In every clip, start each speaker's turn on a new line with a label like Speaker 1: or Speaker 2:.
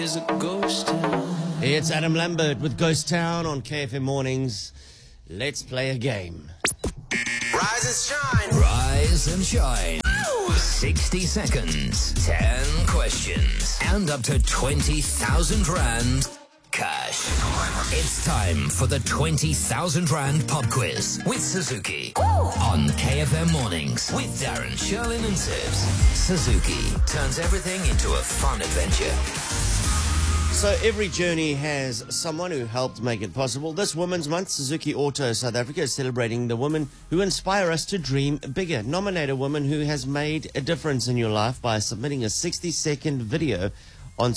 Speaker 1: Is a ghost town.
Speaker 2: It's Adam Lambert with Ghost Town on KFM Mornings. Let's play a game.
Speaker 3: Rise and shine.
Speaker 4: Rise and shine. 60 seconds, 10 questions, and up to 20,000 Rand cash. It's time for the 20,000 Rand pop quiz with Suzuki on KFM Mornings with Darren, Sherlyn and Sibs. Suzuki turns everything into a fun adventure.
Speaker 2: So every journey has someone who helped make it possible. This Women's Month, Suzuki Auto South Africa is celebrating the women who inspire us to dream bigger. Nominate a woman who has made a difference in your life by submitting a 60-second video on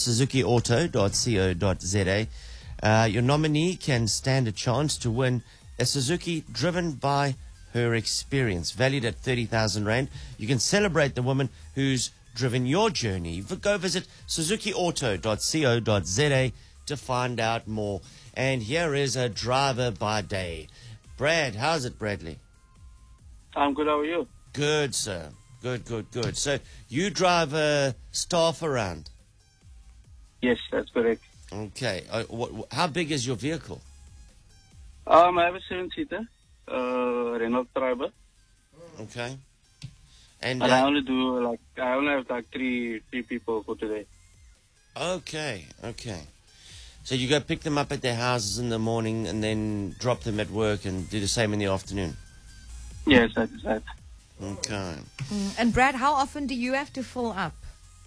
Speaker 2: suzukiauto.co.za. Your nominee can stand a chance to win a Suzuki driven by her experience, valued at 30,000 Rand. You can celebrate the woman who's driven your journey. Go visit suzukiauto.co.za to find out more. And here is a driver by day. Brad, how's it, Bradley?
Speaker 5: I'm good, how are you?
Speaker 2: Good, sir. Good. So you drive staff around?
Speaker 5: Yes, that's correct.
Speaker 2: Okay. How big is your vehicle?
Speaker 5: I have a 7-seater, Renault driver.
Speaker 2: Okay. And
Speaker 5: I only have like three people for today.
Speaker 2: Okay. So you go pick them up at their houses in the morning and then drop them at work and do the same in the afternoon?
Speaker 5: Yes, that is that.
Speaker 2: Okay.
Speaker 6: And Brad, how often do you have to fill up?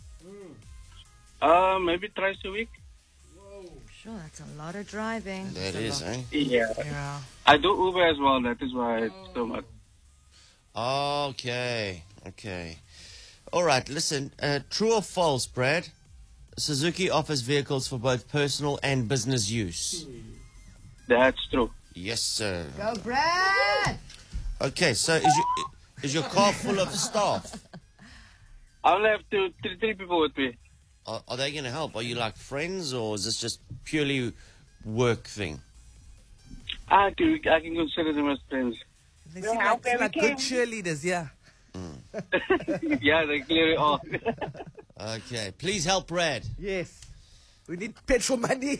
Speaker 5: Maybe thrice a week.
Speaker 6: Sure, that's a lot of driving.
Speaker 2: That is, eh?
Speaker 5: Yeah. I do Uber as well, that is why it's so much.
Speaker 2: Okay. All right, listen, true or false, Brad? Suzuki offers vehicles for both personal and business use.
Speaker 5: That's true.
Speaker 2: Yes, sir.
Speaker 6: Go, Brad!
Speaker 2: Okay, so is your car full of staff?
Speaker 5: I only have three people with me.
Speaker 2: Are they going to help? Are you like friends, or is this just purely work thing?
Speaker 5: I can consider them as friends.
Speaker 7: They seem like good cheerleaders, yeah.
Speaker 5: Yeah, they clearly are.
Speaker 2: Okay, please help Brad.
Speaker 7: Yes. We need petrol money.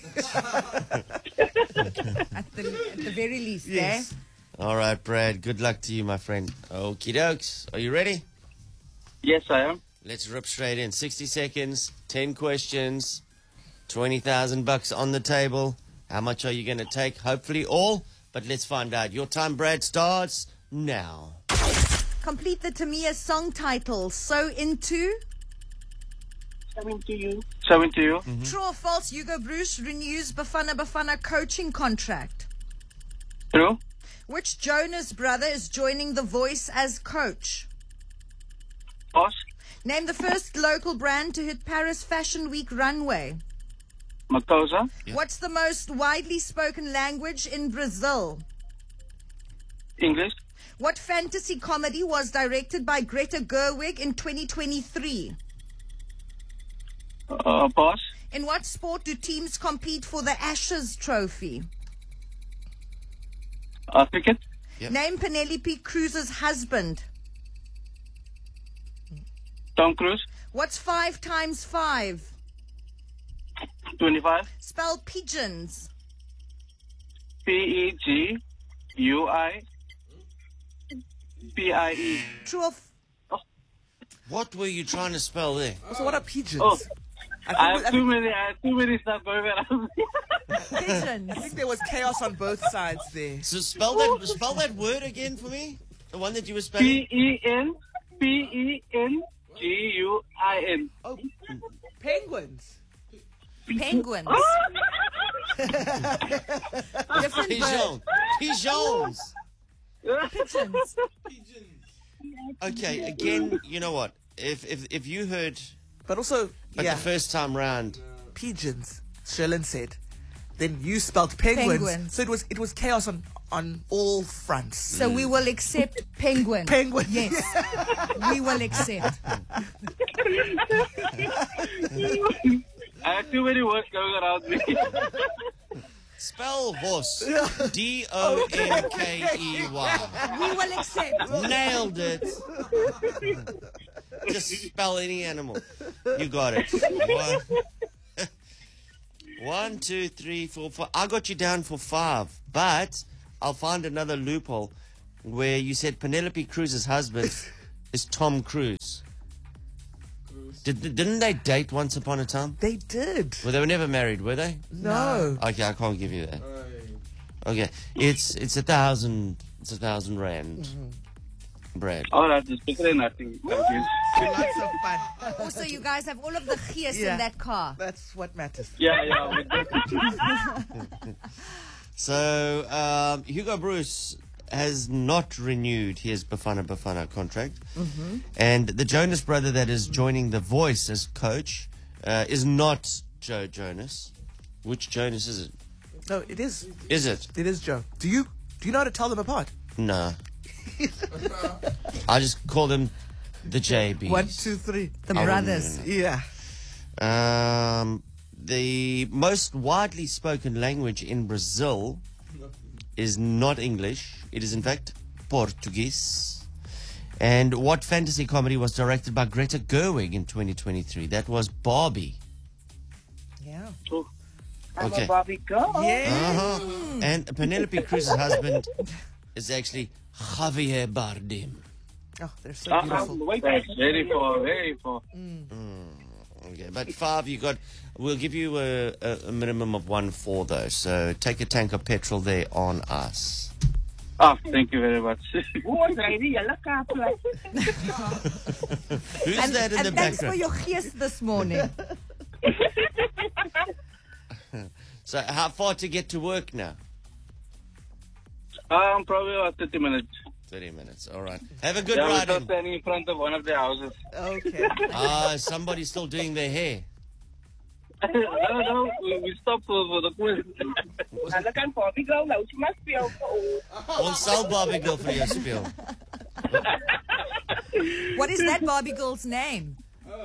Speaker 6: At the very least,
Speaker 7: Yes.
Speaker 2: All right, Brad, good luck to you, my friend. Okie dokes. Are you ready?
Speaker 5: Yes, I am.
Speaker 2: Let's rip straight in. 60 seconds, 10 questions, 20,000 bucks on the table. How much are you going to take? Hopefully all, but let's find out. Your time, Brad, starts now.
Speaker 6: Complete the Tamia song title. So Into.
Speaker 5: Seven to you.
Speaker 6: True or false, Hugo Bruce renews Bafana coaching contract.
Speaker 5: True.
Speaker 6: Which Jonas brother is joining The Voice as coach?
Speaker 5: False.
Speaker 6: Name the first local brand to hit Paris Fashion Week runway.
Speaker 5: Matosa.
Speaker 6: What's the most widely spoken language in Brazil?
Speaker 5: English.
Speaker 6: What fantasy comedy was directed by Greta Gerwig in 2023?
Speaker 5: Pass.
Speaker 6: In what sport do teams compete for the Ashes Trophy?
Speaker 5: Cricket.
Speaker 2: Yep.
Speaker 6: Name Penelope Cruz's husband.
Speaker 5: Tom Cruise.
Speaker 6: What's 5 times 5?
Speaker 5: 25.
Speaker 6: Spell pigeons.
Speaker 5: PEGUIPIE.
Speaker 6: True or
Speaker 2: What were you trying to spell there?
Speaker 7: So what are pigeons?
Speaker 5: Oh, I have too
Speaker 7: think
Speaker 5: many stuff going around.
Speaker 6: pigeons?
Speaker 7: there was chaos on both sides there.
Speaker 2: So spell that word again for me. The one that you were spelling.
Speaker 5: PENGUIN.
Speaker 7: Oh, penguins.
Speaker 6: Penguins. Different word.
Speaker 2: Pigeons.
Speaker 6: Pigeons.
Speaker 2: Okay, again, you know what? If you heard,
Speaker 7: But also,
Speaker 2: but the first time round,
Speaker 7: pigeons, Sherlyn said. Then you spelled penguins.
Speaker 6: Penguins.
Speaker 7: So it was chaos on all fronts.
Speaker 6: So we will accept penguin.
Speaker 7: Penguin.
Speaker 6: Yes. We will accept.
Speaker 5: I have too many words going around me.
Speaker 2: spell horse. DONKEY.
Speaker 6: We will accept.
Speaker 2: Nailed it. Just spell any animal. You got it. 1, 2, 3, 4, 5. I got you down for 5, but I'll find another loophole where you said Penelope Cruz's husband is Tom Cruise. Didn't they date once upon a time?
Speaker 7: They did.
Speaker 2: Well, they were never married, were they?
Speaker 7: No.
Speaker 2: Okay, I can't give you that. Okay, it's 1,000. It's 1,000 rand. Brad.
Speaker 5: All right, just pick it in, I think.
Speaker 7: Lots of fun.
Speaker 6: Also, you guys have all of the gears in that car.
Speaker 7: That's what matters.
Speaker 5: Yeah.
Speaker 2: So, Hugo Bruce has not renewed his Bafana contract. And the Jonas brother that is joining The Voice as coach is not Joe Jonas. Which Jonas is it?
Speaker 7: No, it is.
Speaker 2: Is it?
Speaker 7: It is Joe. Do you know how to tell them apart?
Speaker 2: No. I just call them the JBs.
Speaker 7: 1, 2, 3.
Speaker 6: The brothers.
Speaker 7: Yeah.
Speaker 2: The most widely spoken language in Brazil is not English. It is, in fact, Portuguese. And what fantasy comedy was directed by Greta Gerwig in 2023? That was Barbie.
Speaker 7: Yeah.
Speaker 1: I'm
Speaker 2: Okay.
Speaker 1: a Barbie girl.
Speaker 7: Yeah.
Speaker 2: And Penelope Cruz's husband is actually Javier Bardem.
Speaker 7: Oh, they're so beautiful.
Speaker 5: That's very far.
Speaker 2: Okay, but 5 you got. We'll give you a minimum of 1-4 though. So take a tank of petrol there on us.
Speaker 5: Oh, thank you very much.
Speaker 1: Who's ready? You look after us.
Speaker 2: Who's that in the
Speaker 6: And thanks for
Speaker 2: background?
Speaker 6: your gears this morning.
Speaker 2: So how far to get to work now?
Speaker 5: Probably about 30 minutes.
Speaker 2: 30 minutes. All right. Have a good
Speaker 5: Yeah, we're
Speaker 2: ride.
Speaker 5: still
Speaker 2: In.
Speaker 5: standing in front of one of the houses.
Speaker 7: Okay.
Speaker 2: Somebody's still doing their hair.
Speaker 5: No, we stopped for the quiz.
Speaker 1: I look at Barbie girl. Now she must be over.
Speaker 2: Ons sal Barbie girl vir jou speel.
Speaker 6: What is that Barbie girl's name?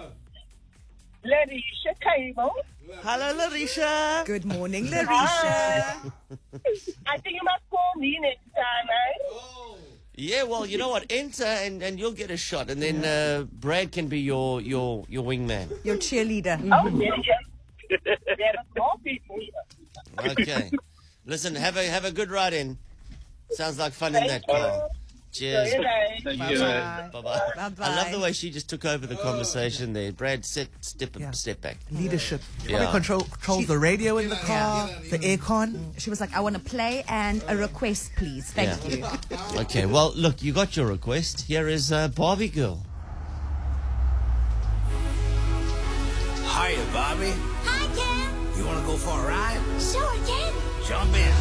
Speaker 1: Larisha Cable.
Speaker 7: Hello, Larisha.
Speaker 6: Good morning, Larisha.
Speaker 1: I think you must call me next time, eh?
Speaker 2: Yeah, well, you know what? Enter and you'll get a shot. And then Brad can be your wingman.
Speaker 6: Your cheerleader.
Speaker 1: Oh, yeah. There are more people here.
Speaker 2: Okay. Listen, have a good ride in. Sounds like fun in that car. Cheers.
Speaker 1: Good night.
Speaker 5: Thank you.
Speaker 2: Bye-bye.
Speaker 6: Bye-bye.
Speaker 2: I love the way she just took over the conversation there. Brad, step back.
Speaker 7: Leadership.
Speaker 2: Yeah.
Speaker 7: Probably controls the radio in the car, the aircon.
Speaker 6: She was like, I want to play and a request, please. Thank you.
Speaker 2: Okay, well, look, you got your request. Here is Barbie Girl.
Speaker 4: Hiya, Bobby.
Speaker 8: Hi, Ken.
Speaker 4: You want to go for a ride?
Speaker 8: Sure, Ken.
Speaker 4: Jump in.